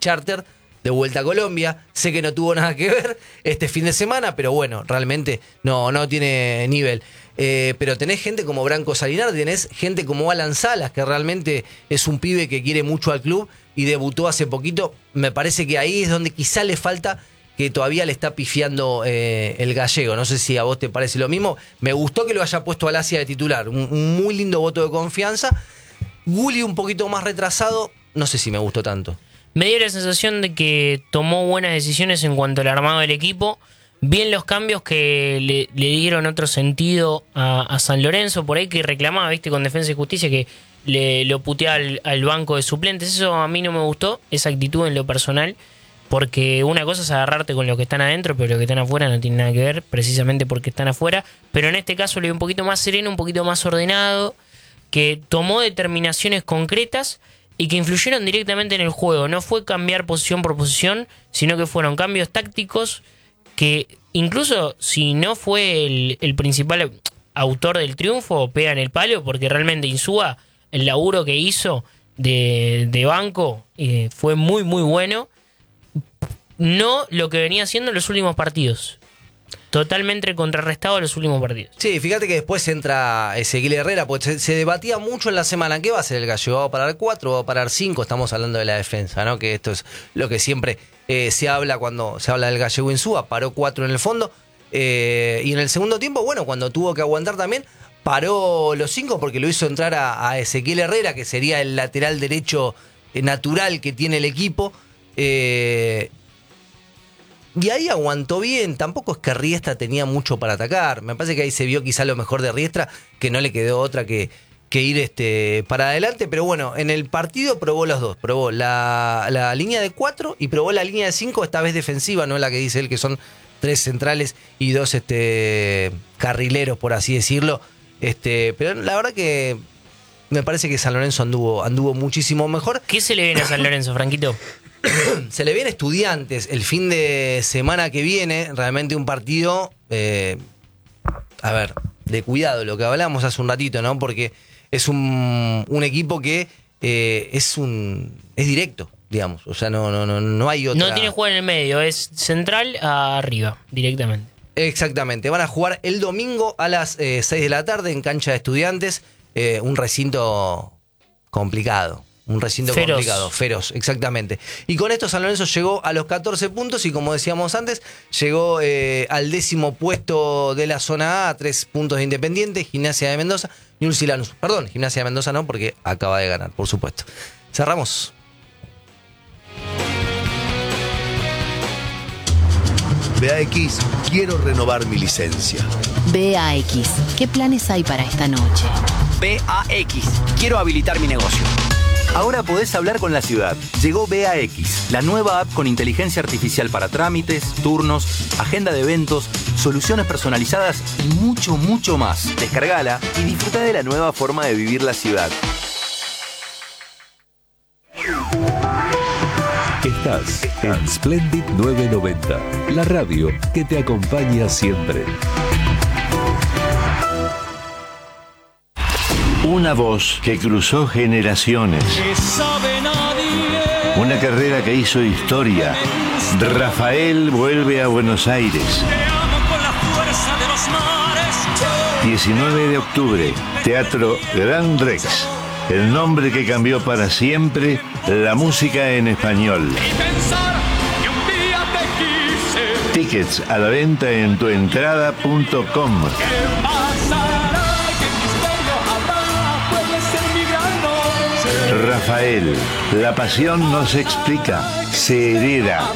charter de vuelta a Colombia. Sé que no tuvo nada que ver este fin de semana, pero bueno, realmente no tiene nivel. Pero tenés gente como Branco Salinar, tenés gente como Alan Salas, que realmente es un pibe que quiere mucho al club y debutó hace poquito. Me parece que ahí es donde quizá le falta, que todavía le está pifiando el gallego. No sé si a vos te parece lo mismo. Me gustó que lo haya puesto al Asia de titular. Un muy lindo voto de confianza. Gulli un poquito más retrasado. No sé si me gustó tanto. Me dio la sensación de que tomó buenas decisiones en cuanto al armado del equipo. Bien los cambios que le dieron otro sentido a San Lorenzo, por ahí que reclamaba, viste, con Defensa y Justicia, que lo putea al banco de suplentes. Eso a mí no me gustó, esa actitud en lo personal, porque una cosa es agarrarte con los que están adentro, pero los que están afuera no tienen nada que ver, precisamente porque están afuera. Pero en este caso lo vi un poquito más sereno, un poquito más ordenado, que tomó determinaciones concretas y que influyeron directamente en el juego. No fue cambiar posición por posición, sino que fueron cambios tácticos que incluso si no fue el principal autor del triunfo, pega en el palo, porque realmente Insúa, el laburo que hizo de banco fue muy muy bueno. No lo que venía haciendo en los últimos partidos. Totalmente contrarrestado en los últimos partidos. Sí, fíjate que después entra Ezequiel Herrera, porque se debatía mucho en la semana. ¿Qué va a hacer el Gallego? ¿Va a parar 4 o va a parar 5? Estamos hablando de la defensa, ¿no? Que esto es lo que siempre se habla cuando se habla del Gallego Insúa. Paró 4 en el fondo. Y en el segundo tiempo, bueno, cuando tuvo que aguantar también, paró los 5 porque lo hizo entrar a Ezequiel Herrera, que sería el lateral derecho natural que tiene el equipo. Y ahí aguantó bien. Tampoco es que Riestra tenía mucho para atacar. Me parece que ahí se vio quizá lo mejor de Riestra, que no le quedó otra que ir para adelante. Pero bueno, en el partido probó los dos. Probó la línea de 4 y probó la línea de 5, esta vez defensiva, no la que dice él, que son 3 centrales y 2 carrileros, por así decirlo. Pero la verdad que me parece que San Lorenzo anduvo muchísimo mejor. ¿Qué se le viene a San Lorenzo, Franquito? Se le viene Estudiantes el fin de semana que viene. Realmente un partido, de cuidado, lo que hablamos hace un ratito, ¿no? Porque es un equipo que es directo, digamos. O sea, no hay otra. No tiene juego en el medio, es central a arriba, directamente. Exactamente. Van a jugar el domingo a las 6 de la tarde en cancha de Estudiantes. Un recinto complicado. Un recinto complicado, feroz, exactamente. Y con esto San Lorenzo llegó a los 14 puntos y, como decíamos antes, llegó al 10º puesto de la zona A 3 puntos de Independiente, Gimnasia de Mendoza y Newell's Lanús. Perdón, Gimnasia de Mendoza no, porque acaba de ganar, por supuesto. Cerramos. BAX, quiero renovar mi licencia. BAX, ¿qué planes hay para esta noche? BAX, quiero habilitar mi negocio. Ahora podés hablar con la ciudad. Llegó BAX, la nueva app con inteligencia artificial para trámites, turnos, agenda de eventos, soluciones personalizadas y mucho, mucho más. Descargala y disfruta de la nueva forma de vivir la ciudad. Estás en Splendid 990, la radio que te acompaña siempre. Una voz que cruzó generaciones. Una carrera que hizo historia. Rafael vuelve a Buenos Aires. 19 de octubre, Teatro Gran Rex. El nombre que cambió para siempre la música en español. Tickets a la venta en tuentrada.com. Rafael, la pasión no se explica, se hereda.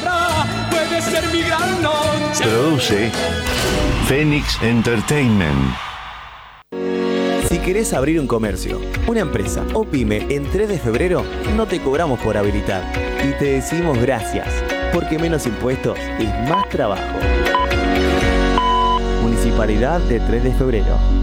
Produce Phoenix Entertainment. Si querés abrir un comercio, una empresa o pyme en 3 de febrero, no te cobramos por habilitar. Y te decimos gracias, porque menos impuestos es más trabajo. Municipalidad de 3 de febrero.